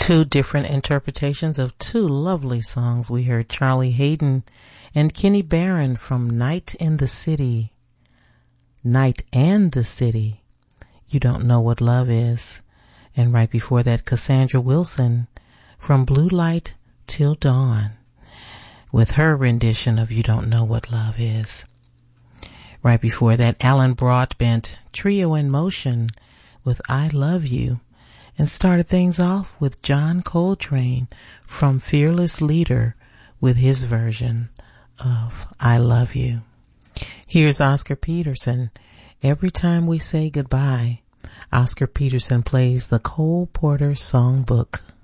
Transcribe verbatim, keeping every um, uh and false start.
Two different interpretations of two lovely songs. We heard Charlie Hayden and Kenny Barron from Night in the City. Night and the City. You Don't Know What Love Is. And right before that, Cassandra Wilson from Blue Light Till Dawn with her rendition of You Don't Know What Love Is. Right before that, Alan Broadbent, Trio in Motion with I Love You. And started things off with John Coltrane from Fearless Leader with his version of I Love You. Here's Oscar Peterson. Every time we say goodbye, Oscar Peterson plays the Cole Porter Songbook.